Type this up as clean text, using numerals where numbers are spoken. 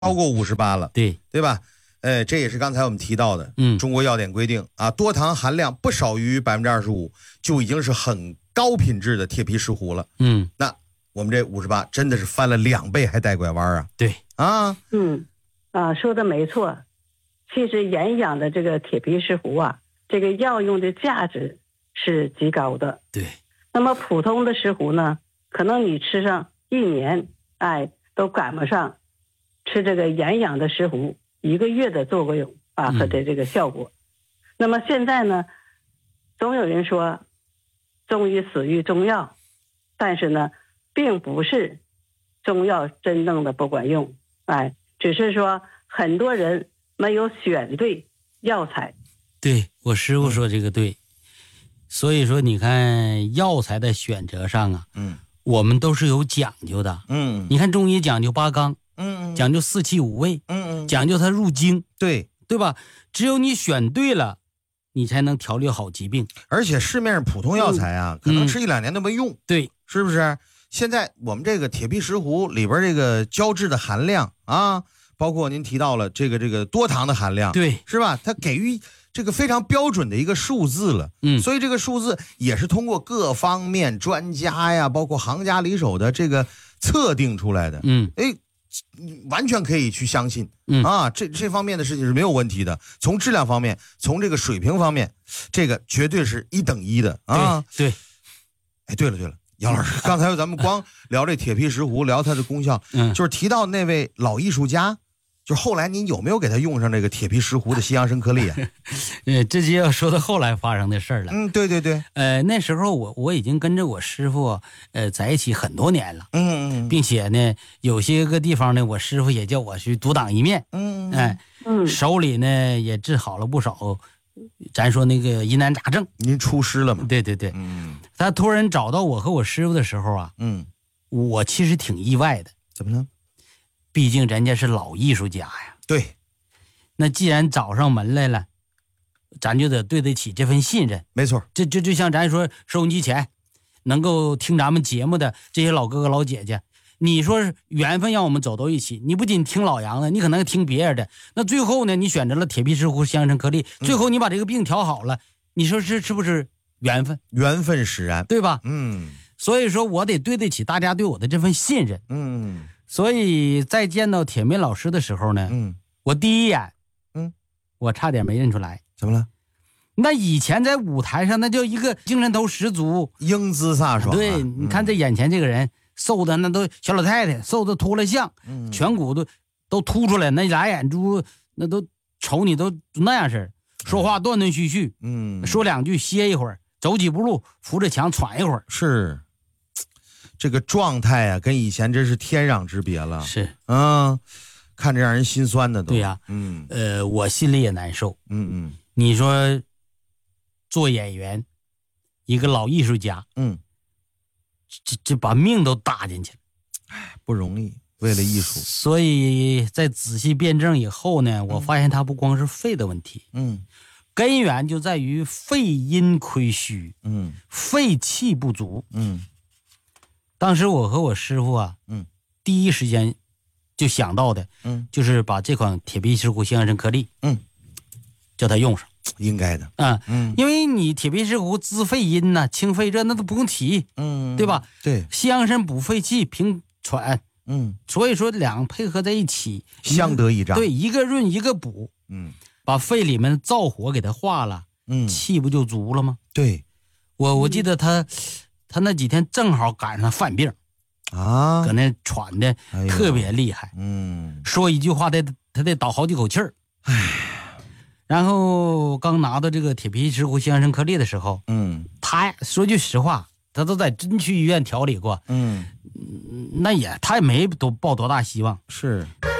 超过58了，对吧？这也是刚才我们提到的，中国药典规定啊，多糖含量不少于25%就已经是很高品质的铁皮石斛了。那我们这58真的是翻了2倍还带拐弯啊！ 对啊， 说的没错。其实研养的这个铁皮石斛啊，这个药用的价值是极高的。 对。 那么普通的石斛呢，可能你吃上1年，都赶不上吃这个研养的石斛1个月的作用啊和这个效果。那么现在呢，总有人说中医死于中药，但是呢，并不是中药真正的不管用，只是说很多人没有选对药材。 对，我师傅说这个对。所以说你看药材的选择上啊，我们都是有讲究的。你看中医讲究8纲，讲究4气5味，讲究它入经，对吧？只有你选对了，你才能调理好疾病。 而且市面上普通药材啊，可能吃1-2年都没用， 对， 是不是？现在我们这个铁皮石斛里边这个胶质的含量啊，包括您提到了这个多糖的含量， 对， 是吧？它给予这个非常标准的一个数字了，所以这个数字也是通过各方面专家呀，包括行家里手的这个测定出来的，完全可以去相信，这方面的事情是没有问题的。从质量方面，从这个水平方面，这个绝对是1等1的啊。 对， 对了，杨老师，刚才咱们光聊这铁皮石斛，聊它的功效，就是提到那位老艺术家。就是后来您有没有给他用上这个铁皮石斛的西洋参颗粒啊？ 这就要说到后来发生的事儿了。 对。 那时候我已经跟着我师傅在一起很多年了。并且呢，有些个地方呢，我师傅也叫我去独当一面。手里呢也治好了不少，咱说那个疑难杂症。 您出师了吗？ 对。他突然找到我和我师傅的时候啊，我其实挺意外的。 怎么呢？ 毕竟人家是老艺术家呀。 对， 那既然找上门来了，咱就得对得起这份信任。 没错， 这就像咱说收音机前能够听咱们节目的这些老哥哥老姐姐，你说缘分让我们走到一起，你不仅听老杨的，你可能听别人的，那最后呢，你选择了铁皮石斛西洋参颗粒，最后你把这个病调好了，你说是不是缘分？ 缘分使然， 对吧？所以说我得对得起大家对我的这份信任。所以在见到铁梅老师的时候呢，我第一眼，我差点没认出来。 怎么了？ 那以前在舞台上那叫一个精神头十足， 英姿飒爽。 对，你看这眼前这个人，瘦的那都小老太太，瘦的秃了相，颧骨都凸出来，那俩眼珠那都瞅你都那样式儿，说话断断续续，说2句歇一会儿，走几步路扶着墙喘一会儿。 是。这个状态啊，跟以前真是天壤之别了。 是， 看着让人心酸的都。 对呀，我心里也难受。你说，做演员，一个老艺术家，这把命都搭进去了， 不容易，为了艺术。 所以在仔细辩证以后呢，我发现他不光是肺的问题，根源就在于肺阴亏虚，肺气不足，当时我和我师傅啊，第一时间就想到的，就是把这款铁皮石斛西洋参颗粒，叫他用上， 应该的， 因为你铁皮石斛滋肺阴呐，清肺热那都不用提，对吧？ 对， 西洋参补肺气平喘，所以说两个配合在一起， 相得益彰， 对，一个润一个补，把肺里面的燥火给它化了，气不就足了吗？ 对， 我记得他那几天正好赶上犯病啊， 搁那喘的特别厉害，说一句话他得倒好几口气儿，然后刚拿到这个铁皮石斛西洋参颗粒的时候，他说句实话，他都在真区医院调理过，他也没抱多大希望， 是。